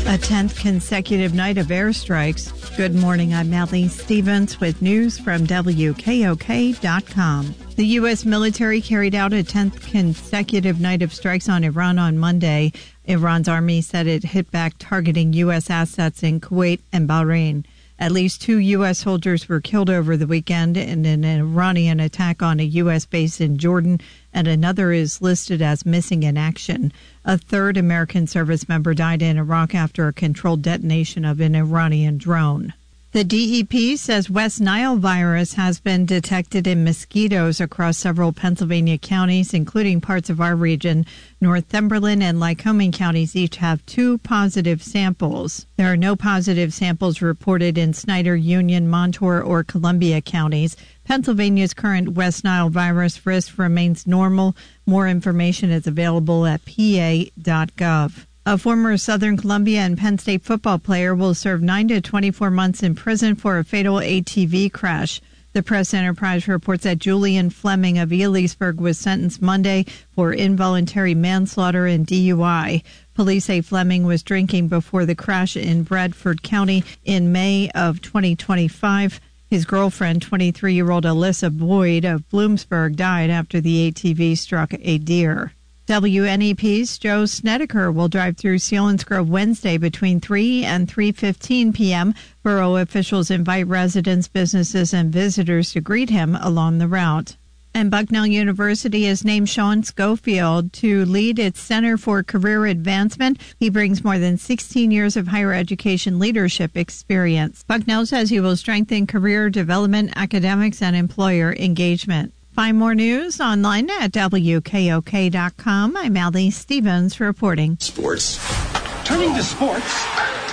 A 10th consecutive night of airstrikes. Good morning, I'm Natalie Stevens with news from WKOK.com. The U.S. military carried out a 10th consecutive night of strikes on Iran on Monday. Iran's army said it hit back targeting U.S. assets in Kuwait and Bahrain. At least 2 U.S. soldiers were killed over the weekend in an Iranian attack on a U.S. base in Jordan, and another is listed as missing in action. A third American service member died in Iraq after a controlled detonation of an Iranian drone. The DEP says West Nile virus has been detected in mosquitoes across several Pennsylvania counties, including parts of our region. Northumberland and Lycoming counties each have 2 positive samples. There are no positive samples reported in Snyder, Union, Montour, or Columbia counties. Pennsylvania's current West Nile virus risk remains normal. More information is available at pa.gov. A former Southern Columbia and Penn State football player will serve 9 to 24 months in prison for a fatal ATV crash. The Press Enterprise reports that Julian Fleming of Elisburg was sentenced Monday for involuntary manslaughter and DUI. Police say Fleming was drinking before the crash in Bradford County in May of 2025. His girlfriend, 23-year-old Alyssa Boyd of Bloomsburg, died after the ATV struck a deer. WNEP's Joe Snedeker will drive through Selinsgrove Wednesday between 3 and 3:15 p.m. Borough officials invite residents, businesses, and visitors to greet him along the route. And Bucknell University has named Sean Schofield to lead its Center for Career Advancement. He brings more than 16 years of higher education leadership experience. Bucknell says he will strengthen career development, academics, and employer engagement. Find more news online at WKOK.com. I'm Allie Stevens reporting. Sports. Turning to sports.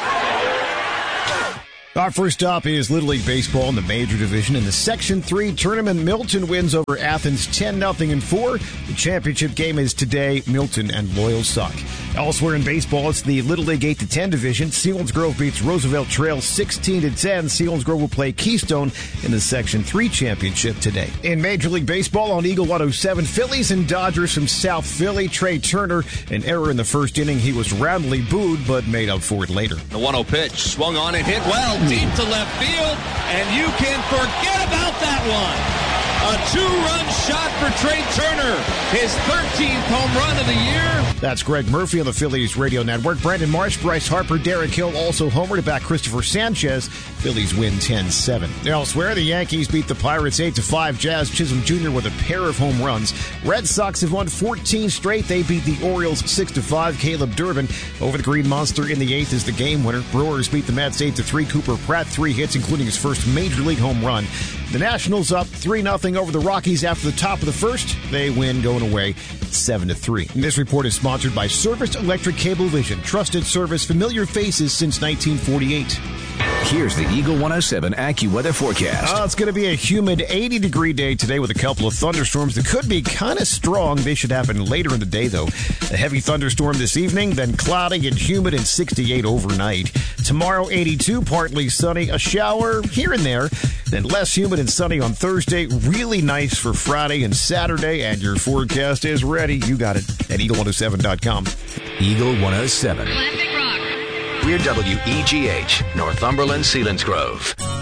Our first stop is Little League Baseball in the Major Division. In the Section 3 tournament, Milton wins over Athens 10-0 in 4. The championship game is today. Milton and Loyal-Suck. Elsewhere in baseball, it's the Little League 8-10 division. Selinsgrove beats Roosevelt Trail 16-10. Selinsgrove will play Keystone in the Section 3 championship today. In Major League Baseball on Eagle 107, Phillies and Dodgers from South Philly. Trey Turner, an error in the first inning. He was roundly booed, but made up for it later. The 1-0 pitch, swung on and hit well, deep to left field, and you can forget about that one. A 2-run shot for Trey Turner, his 13th home run of the year. That's Greg Murphy on the Phillies radio network. Brandon Marsh, Bryce Harper, Derek Hill also homered to back Christopher Sanchez. Phillies win 10-7. Elsewhere, the Yankees beat the Pirates 8-5. Jazz Chisholm Jr. with a pair of home runs. Red Sox have won 14 straight. They beat the Orioles 6-5. Caleb Durbin over the Green Monster in the 8th is the game winner. Brewers beat the Mets 8-3. Cooper Pratt 3 hits, including his first Major League home run. The Nationals up 3-0 over the Rockies after the top of the first. They win going away 7-3. And this report is sponsored by Service Electric Cablevision. Trusted service, familiar faces since 1948. Here's the Eagle 107 AccuWeather forecast. It's going to be a humid 80-degree day today with a couple of thunderstorms that could be kind of strong. They should happen later in the day, though. A heavy thunderstorm this evening, then cloudy and humid and 68 overnight. Tomorrow, 82, partly sunny, a shower here and there. Then less humid and sunny on Thursday. Really nice for Friday and Saturday. And your forecast is ready. You got it at Eagle107.com. Eagle 107. Classic rock. We're WEGH, Northumberland, Selinsgrove.